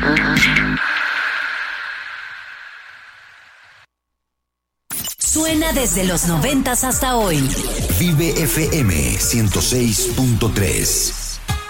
Suena desde los 90s hasta hoy. Vive FM 106.3.